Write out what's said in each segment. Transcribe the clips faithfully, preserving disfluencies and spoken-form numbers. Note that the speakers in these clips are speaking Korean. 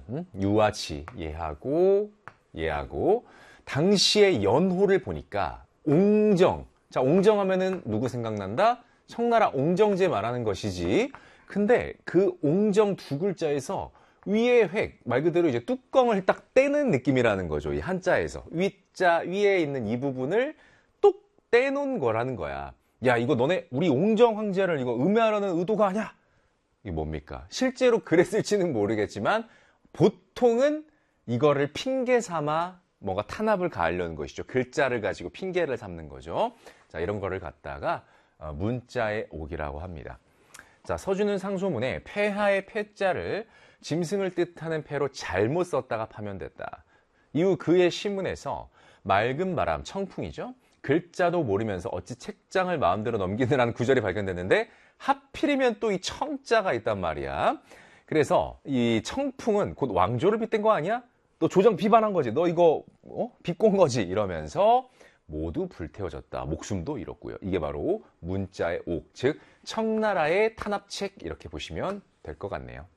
음? 유와 지 얘하고 얘하고 당시의 연호를 보니까 옹정. 자, 옹정하면은 누구 생각난다? 청나라 옹정제 말하는 것이지. 근데 그 옹정 두 글자에서 위에 획, 말 그대로 이제 뚜껑을 딱 떼는 느낌이라는 거죠. 이 한자에서. 위자, 위에 있는 이 부분을 뚝 떼놓은 거라는 거야. 야, 이거 너네 우리 옹정 황제를 이거 음해하려는 의도가 아니야? 이게 뭡니까? 실제로 그랬을지는 모르겠지만 보통은 이거를 핑계 삼아 뭔가 탄압을 가하려는 것이죠. 글자를 가지고 핑계를 삼는 거죠. 자, 이런 거를 갖다가 문자의 옥이라고 합니다. 자, 서주는 상소문에 폐하의 폐자를 짐승을 뜻하는 폐로 잘못 썼다가 파면됐다. 이후 그의 신문에서 맑은 바람, 청풍이죠. 글자도 모르면서 어찌 책장을 마음대로 넘기느라는 구절이 발견됐는데 하필이면 또 이 청자가 있단 말이야. 그래서 이 청풍은 곧 왕조를 빗댄 거 아니야? 너 조정 비반한 거지. 너 이거 어? 비꼰 거지. 이러면서 모두 불태워졌다. 목숨도 잃었고요. 이게 바로 문자의 옥, 즉 청나라의 탄압책 이렇게 보시면 될 것 같네요.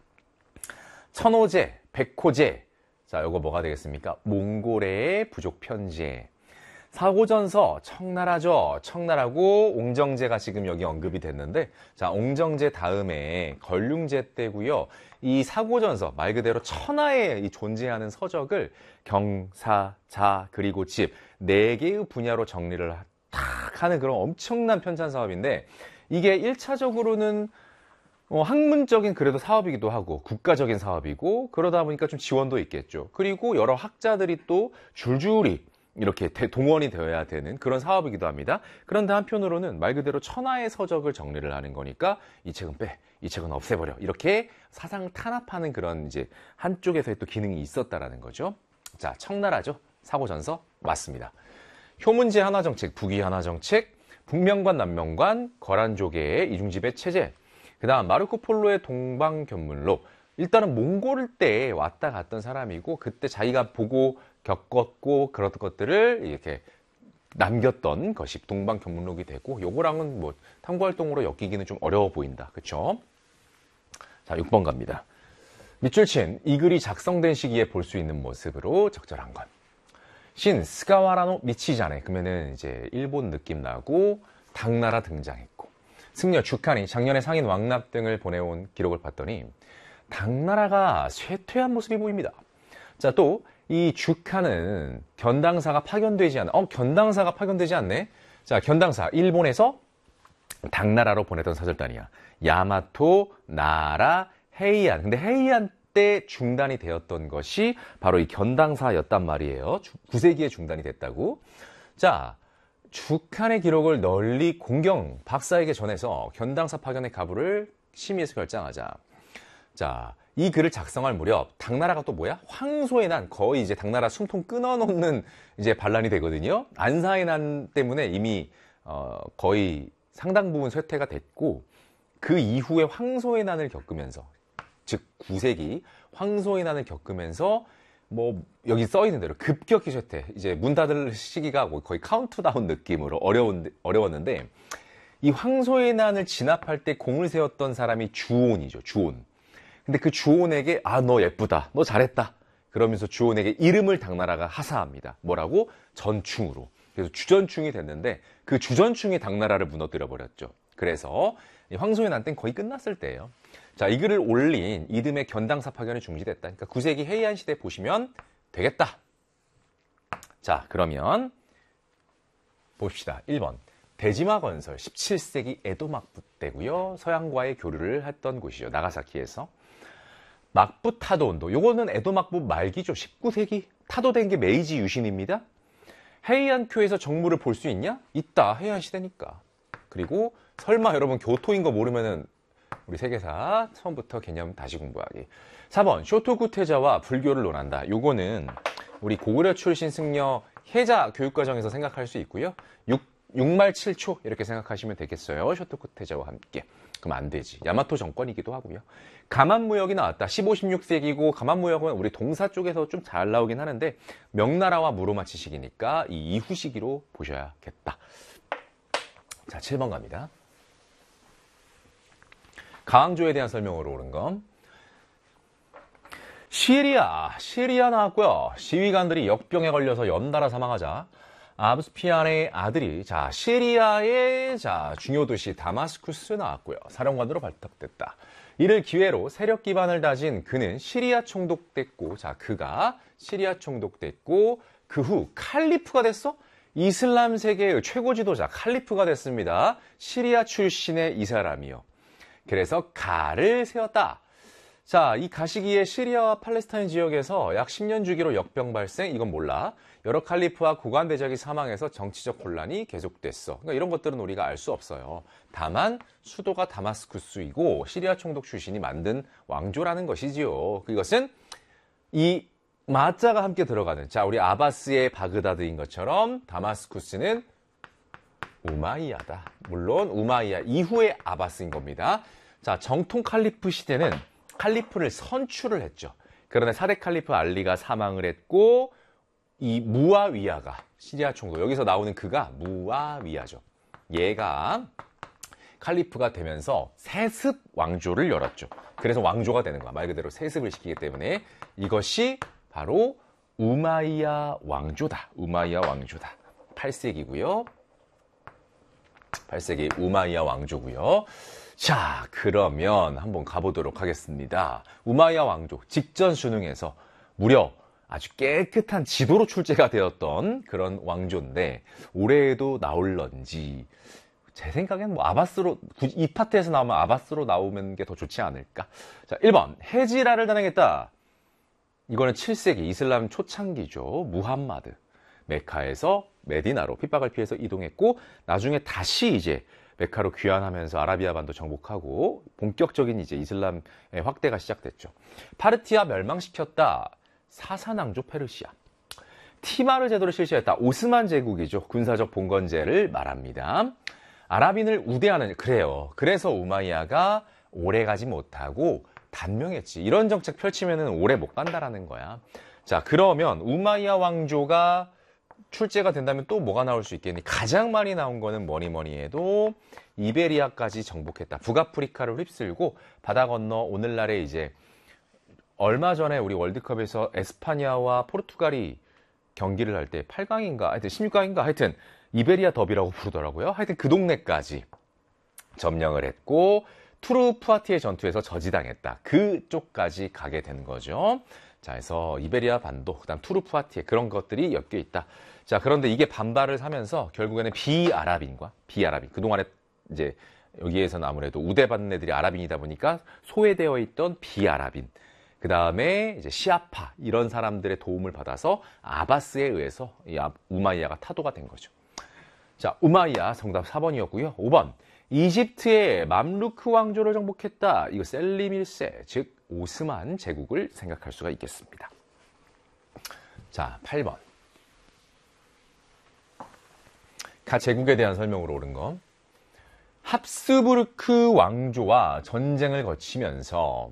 천호제, 백호제. 자, 이거 뭐가 되겠습니까? 몽골의 부족 편제. 사고전서 청나라죠. 청나라고 옹정제가 지금 여기 언급이 됐는데, 자, 옹정제 다음에 걸륭제 때고요. 이 사고전서 말 그대로 천하에 이 존재하는 서적을 경, 사, 자 그리고 집 네 개의 분야로 정리를 탁 하는 그런 엄청난 편찬 사업인데, 이게 일 차적으로는 어, 학문적인 그래도 사업이기도 하고 국가적인 사업이고 그러다 보니까 좀 지원도 있겠죠. 그리고 여러 학자들이 또 줄줄이 이렇게 동원이 되어야 되는 그런 사업이기도 합니다. 그런데 한편으로는 말 그대로 천하의 서적을 정리를 하는 거니까 이 책은 빼, 이 책은 없애버려. 이렇게 사상 탄압하는 그런 이제 한쪽에서의 또 기능이 있었다라는 거죠. 자, 청나라죠. 사고전서 맞습니다. 효문제 하나정책, 북위 하나정책, 북명관, 남명관, 거란조계의 이중지배 체제, 그 다음 마르코 폴로의 동방견문록. 일단은 몽골 때 왔다 갔던 사람이고 그때 자기가 보고 겪었고 그런 것들을 이렇게 남겼던 것이 동방견문록이 되고, 요거랑은 뭐 탐구활동으로 엮이기는 좀 어려워 보인다. 그쵸? 자, 육 번 갑니다. 밑줄 친 이 글이 작성된 시기에 볼 수 있는 모습으로 적절한 것. 신 스가와라노 미치자네. 그러면은 이제 일본 느낌 나고 당나라 등장했고, 승려 주칸이 작년에 상인 왕납 등을 보내온 기록을 봤더니 당나라가 쇠퇴한 모습이 보입니다. 자, 또 이 주칸은 견당사가 파견되지 않아. 어, 견당사가 파견되지 않네. 자, 견당사 일본에서 당나라로 보냈던 사절단이야. 야마토, 나라, 헤이안. 근데 헤이안 때 중단이 되었던 것이 바로 이 견당사였단 말이에요. 구 세기에 중단이 됐다고. 자, 주칸의 기록을 널리 공경 박사에게 전해서 견당사 파견의 가부를 심의해서 결정하자. 자, 이 글을 작성할 무렵 당나라가 또 뭐야? 황소의 난, 거의 이제 당나라 숨통 끊어놓는 이제 반란이 되거든요. 안사의 난 때문에 이미 어, 거의 상당 부분 쇠퇴가 됐고, 그 이후에 황소의 난을 겪으면서, 즉 구 세기 황소의 난을 겪으면서 뭐 여기 써 있는 대로 급격히 쇠퇴, 이제 문 닫을 시기가 거의 카운트다운 느낌으로 어려운 어려웠는데, 이 황소의 난을 진압할 때 공을 세웠던 사람이 주온이죠. 주온. 근데 그 주온에게 아, 너 예쁘다, 너 잘했다 그러면서 주온에게 이름을 당나라가 하사합니다. 뭐라고? 전충으로. 그래서 주전충이 됐는데 그 주전충이 당나라를 무너뜨려 버렸죠. 그래서 황소의 난 때는 거의 끝났을 때예요. 자, 이 글을 올린 이듬해 견당사 파견이 중지됐다. 그러니까 구 세기 헤이안 시대 보시면 되겠다. 자, 그러면 봅시다. 일 번 대지마 건설, 십칠 세기 에도 막부 때고요. 서양과의 교류를 했던 곳이죠. 나가사키에서. 막부 타도 운동, 요거는 에도 막부 말기죠. 십구 세기 타도된 게 메이지 유신입니다. 헤이안교에서 정무를 볼 수 있냐? 있다. 헤이안 시대니까. 그리고 설마 여러분 교토인 거 모르면은 우리 세계사 처음부터 개념 다시 공부하기. 사 번 쇼토구테자와 불교를 논한다. 요거는 우리 고구려 출신 승려 해자 교육과정에서 생각할 수 있고요. 육, 말 칠 초 이렇게 생각하시면 되겠어요. 쇼토구테자와 함께. 그럼 안 되지. 야마토 정권이기도 하고요. 가만무역이 나왔다. 십오, 십육 세기고 가만무역은 우리 동사 쪽에서 좀 잘 나오긴 하는데 명나라와 무로마치 시기니까 이 이후 시기로 보셔야겠다. 자, 칠 번 갑니다. 가왕조에 대한 설명으로 옳은 거. 시리아, 시리아 나왔고요. 시위관들이 역병에 걸려서 연달아 사망하자 아부스피안의 아들이 자 시리아의 자 중요 도시 다마스쿠스 나왔고요. 사령관으로 발탁됐다. 이를 기회로 세력 기반을 다진 그는 시리아 총독됐고, 자 그가 시리아 총독됐고 그 후 칼리프가 됐어. 이슬람 세계의 최고 지도자 칼리프가 됐습니다. 시리아 출신의 이 사람이요. 그래서 가를 세웠다. 자, 이 가시기에 시리아와 팔레스타인 지역에서 약 십 년 주기로 역병 발생, 이건 몰라. 여러 칼리프와 고관 대적이 사망해서 정치적 혼란이 계속됐어. 그러니까 이런 것들은 우리가 알 수 없어요. 다만 수도가 다마스쿠스이고 시리아 총독 출신이 만든 왕조라는 것이지요. 이것은 이 마자가 함께 들어가는, 자 우리 아바스의 바그다드인 것처럼 다마스쿠스는 우마이야다. 물론 우마이야 이후의 아바스인 겁니다. 자, 정통 칼리프 시대는 칼리프를 선출을 했죠. 그러나 사 대 칼리프 알리가 사망을 했고 이 무아위야가 시리아 총독, 여기서 나오는 그가 무아위야죠. 얘가 칼리프가 되면서 세습 왕조를 열었죠. 그래서 왕조가 되는 거야. 말 그대로 세습을 시키기 때문에 이것이 바로 우마이야 왕조다. 우마이야 왕조다. 팔 세기고요. 팔 세기 우마이야 왕조고요. 자, 그러면 한번 가보도록 하겠습니다. 우마이야 왕조 직전 수능에서 무려 아주 깨끗한 지도로 출제가 되었던 그런 왕조인데 올해에도 나올런지 제 생각엔 뭐 아바스로, 이 파트에서 나오면 아바스로 나오는 게 더 좋지 않을까. 자, 일 번 헤지라를 단행했다. 이거는 칠 세기 이슬람 초창기죠. 무함마드 메카에서 메디나로 핍박을 피해서 이동했고 나중에 다시 이제 메카로 귀환하면서 아라비아 반도 정복하고 본격적인 이제 이슬람의 확대가 시작됐죠. 파르티아 멸망시켰다. 사사낭조 페르시아. 티마르 제도를 실시했다. 오스만 제국이죠. 군사적 봉건제를 말합니다. 아랍인을 우대하는, 그래요. 그래서 우마이야가 오래 가지 못하고 단명했지. 이런 정책 펼치면은 오래 못 간다라는 거야. 자, 그러면 우마이야 왕조가 출제가 된다면 또 뭐가 나올 수 있겠니? 가장 많이 나온 거는 뭐니 뭐니 해도 이베리아까지 정복했다. 북아프리카를 휩쓸고 바다 건너 오늘날의 이제 얼마 전에 우리 월드컵에서 에스파냐와 포르투갈이 경기를 할 때 팔 강인가 하여튼 십육 강인가 하여튼 이베리아 더비라고 부르더라고요. 하여튼 그 동네까지 점령을 했고 투르푸아티의 전투에서 저지당했다. 그쪽까지 가게 된 거죠. 자, 그래서 이베리아 반도, 그다음 투르푸아티에 그런 것들이 엮여 있다. 자, 그런데 이게 반발을 하면서 결국에는 비아랍인과 비아랍인, 그동안에 이제 여기에서는 아무래도 우대받는 애들이 아랍인이다 보니까 소외되어 있던 비아랍인, 그 다음에 이제 시아파 이런 사람들의 도움을 받아서 아바스에 의해서 이 우마이야가 타도가 된 거죠. 자, 우마이야 정답 사 번이었고요. 오 번 이집트의 맘루크 왕조를 정복했다. 이거 셀림 일 세, 즉 오스만 제국을 생각할 수가 있겠습니다. 자, 팔 번 가 제국에 대한 설명으로 옳은 거. 합스부르크 왕조와 전쟁을 거치면서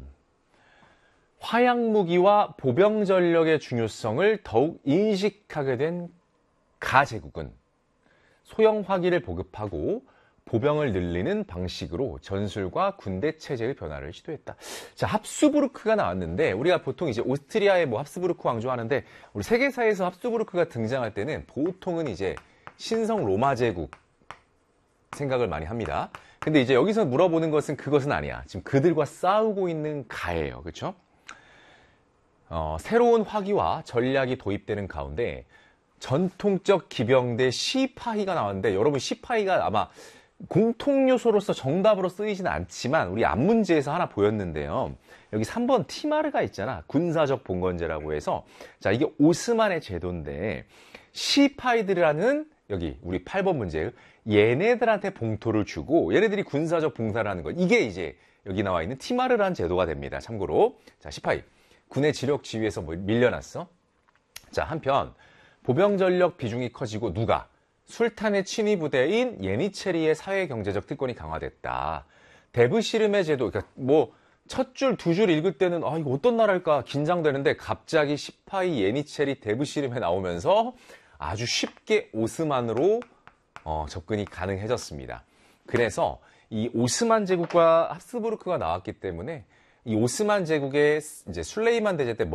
화약무기와 보병 전력의 중요성을 더욱 인식하게 된 가제국은 소형 화기를 보급하고 보병을 늘리는 방식으로 전술과 군대 체제의 변화를 시도했다. 자, 합스부르크가 나왔는데 우리가 보통 이제 오스트리아의 뭐 합스부르크 왕조 하는데 우리 세계사에서 합스부르크가 등장할 때는 보통은 이제 신성 로마 제국 생각을 많이 합니다. 근데 이제 여기서 물어보는 것은 그것은 아니야. 지금 그들과 싸우고 있는 가예요. 그렇죠? 어, 새로운 화기와 전략이 도입되는 가운데 전통적 기병대 시파히가 나왔는데 여러분 시파히가 아마 공통 요소로서 정답으로 쓰이지는 않지만 우리 앞문제에서 하나 보였는데요. 여기 삼 번 티마르가 있잖아. 군사적 봉건제라고 해서 자, 이게 오스만의 제도인데 시파히들이라는 여기 우리 팔 번 문제 얘네들한테 봉토를 주고 얘네들이 군사적 봉사를 하는 것, 이게 이제 여기 나와 있는 티마르라는 제도가 됩니다. 참고로 자, 시파히 군의 지력 지위에서 뭐 밀려났어. 자, 한편 보병 전력 비중이 커지고 누가 술탄의 친위 부대인 예니체리의 사회 경제적 특권이 강화됐다. 데브시름의 제도, 그러니까 뭐 첫 줄 두 줄 읽을 때는 아 이거 어떤 나라일까 긴장되는데 갑자기 시파히 예니체리 데브시름에 나오면서 아주 쉽게 오스만으로 어, 접근이 가능해졌습니다. 그래서 이 오스만 제국과 합스부르크가 나왔기 때문에 이 오스만 제국의 이제 술레이만 대제 때